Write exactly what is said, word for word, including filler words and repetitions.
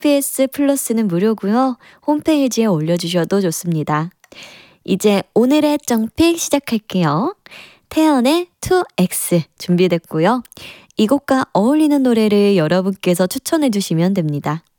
에이치비에스 플러스는 무료고요. 홈페이지에 올려주셔도 좋습니다. 이제 오늘의 정픽 시작할게요. 태연의 투 엑스 준비됐고요. 이 곡과 어울리는 노래를 여러분께서 추천해 주시면 됩니다.